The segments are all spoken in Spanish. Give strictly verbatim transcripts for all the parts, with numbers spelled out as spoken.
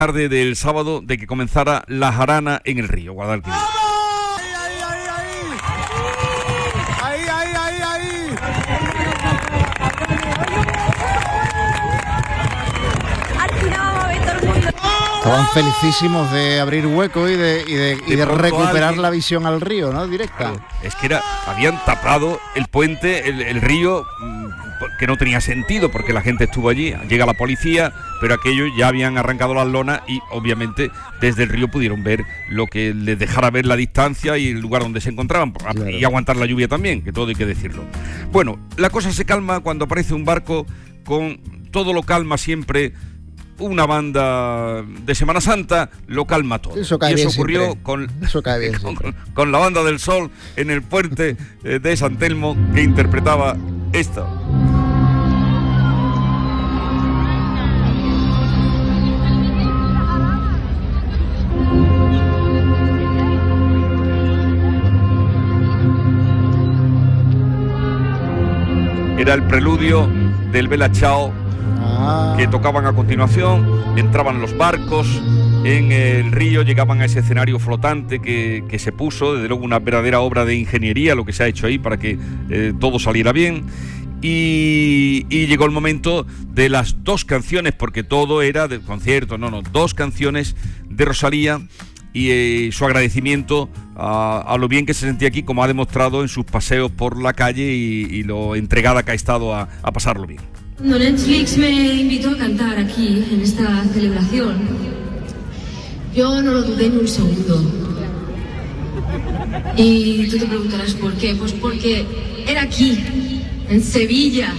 Tarde del sábado de que comenzara la jarana en el río Guadalquivir. ¡Ahí, ahí, ahí, ahí! Estaban felicísimos de abrir hueco y de, y de, y de, de recuperar alguien... la visión al río, ¿no? Directa. Claro, es que era, habían tapado el puente, el, el río, que no tenía sentido porque la gente estuvo allí. Llega la policía, pero aquellos ya habían arrancado las lonas y obviamente desde el río pudieron ver lo que les dejara ver la distancia y el lugar donde se encontraban, claro. Y aguantar la lluvia también, que todo hay que decirlo. Bueno, la cosa se calma cuando aparece un barco con todo lo calma siempre. Una banda de Semana Santa lo calma todo. Eso cae y eso bien ocurrió con, eso cae bien con, con la Banda del Sol en el puente de San Telmo, que interpretaba esto. Era el preludio del Bella Ciao, ah. que tocaban a continuación. Entraban los barcos en el río, llegaban a ese escenario flotante que, que se puso, desde luego una verdadera obra de ingeniería lo que se ha hecho ahí para que eh, todo saliera bien. Y, y llegó el momento de las dos canciones, porque todo era del concierto, no, no, dos canciones de Rosalía y eh, su agradecimiento a, a lo bien que se sentía aquí, como ha demostrado en sus paseos por la calle y, y lo entregada que ha estado a, a pasarlo bien. Cuando Netflix me invitó a cantar aquí, en esta celebración, yo no lo dudé ni un segundo. Y tú te preguntarás por qué. Pues porque era aquí, en Sevilla.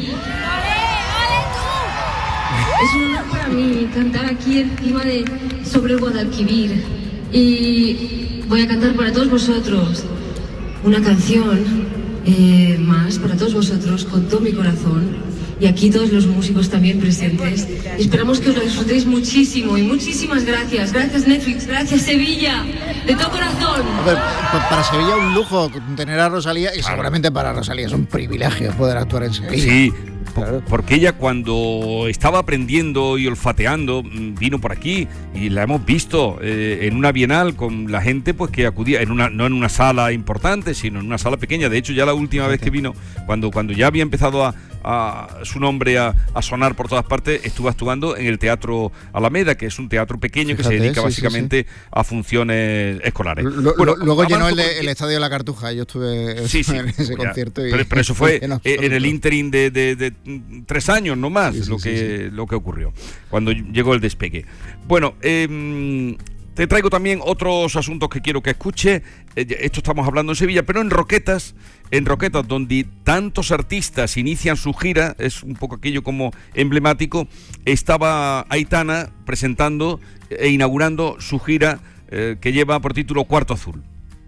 Es un honor para mí cantar aquí encima de sobre el Guadalquivir. Y voy a cantar para todos vosotros una canción eh, más para todos vosotros con todo mi corazón. Y aquí todos los músicos también presentes. Y esperamos que os lo disfrutéis muchísimo. Y muchísimas gracias. Gracias Netflix, gracias Sevilla. De todo corazón. A ver, para Sevilla un lujo tener a Rosalía. Y claro, seguramente para Rosalía es un privilegio poder actuar en Sevilla. Sí. Claro. Porque ella cuando estaba aprendiendo y olfateando vino por aquí y la hemos visto eh, en una bienal con la gente pues que acudía, en una, no en una sala importante sino en una sala pequeña. De hecho ya la última okay. vez que vino, cuando, cuando ya había empezado a, a su nombre a, a sonar por todas partes, estuvo actuando en el Teatro Alameda, que es un teatro pequeño. Fíjate, que se dedica sí, básicamente sí, sí. a funciones escolares. Lo, bueno, luego llenó el, de, el Estadio de la Cartuja. Yo estuve sí, sí, en ese ya, concierto y, pero, pero eso fue en, en el ínterin de, de, de tres años no más, sí, sí, lo que sí, sí. lo que ocurrió cuando llegó el despegue. Bueno, eh, te traigo también otros asuntos que quiero que escuche. Eh, esto estamos hablando en Sevilla, pero en Roquetas, en Roquetas, donde tantos artistas inician su gira, es un poco aquello como emblemático. Estaba Aitana presentando e inaugurando su gira eh, que lleva por título Cuarto Azul.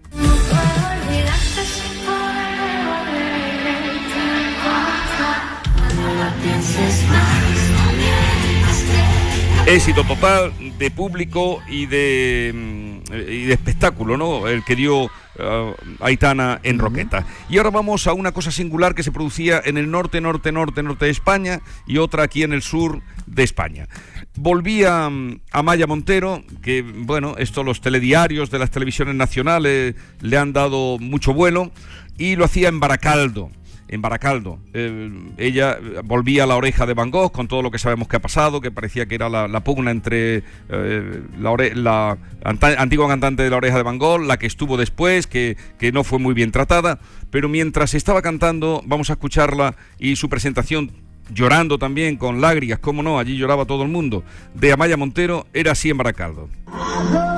Éxito total de público y de, y de espectáculo, ¿no? El que dio uh, Aitana en Roquetas. Y ahora vamos a una cosa singular que se producía en el norte, norte, norte, norte de España y otra aquí en el sur de España. Volvía Amaya Montero, que, bueno, esto los telediarios de las televisiones nacionales le han dado mucho vuelo, y lo hacía en Baracaldo. En Baracaldo. Eh, ella volvía a La Oreja de Van Gogh con todo lo que sabemos que ha pasado, que parecía que era la, la pugna entre eh, la, ore, la anta, antigua cantante de La Oreja de Van Gogh, la que estuvo después, que, que no fue muy bien tratada, pero mientras estaba cantando, vamos a escucharla y su presentación, llorando también con lágrimas, cómo no, allí lloraba todo el mundo, de Amaya Montero, era así en Baracaldo.